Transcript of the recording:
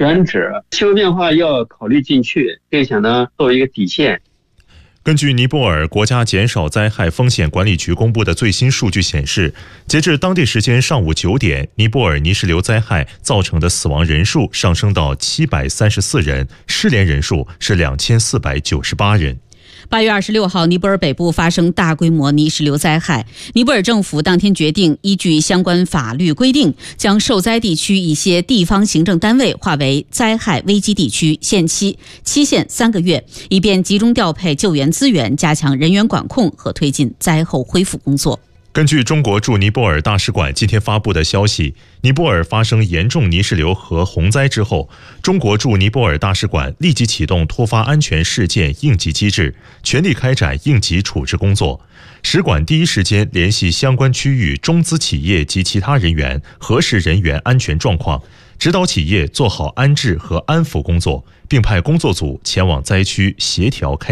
选址，气候变化要考虑进去，并且呢作为一个底线。 根据尼泊尔国家减少灾害风险管理局公布的最新数据显示，截至当地时间上午9点，尼泊尔泥石流灾害造成的死亡人数上升到734人，失联人数是2498人。 8月26号，尼泊尔北部发生大规模泥石流灾害。尼泊尔政府当天决定，依据相关法律规定，将受灾地区一些地方行政单位划为灾害危机地区，限期期限3个月，以便集中调配救援资源，加强人员管控和推进灾后恢复工作。 根据中国驻尼泊尔大使馆今天发布的消息，尼泊尔发生严重泥石流和洪灾之后，中国驻尼泊尔大使馆立即启动突发安全事件应急机制，全力开展应急处置工作。使馆第一时间联系相关区域中资企业及其他人员，核实人员安全状况，指导企业做好安置和安抚工作，并派工作组前往灾区协调开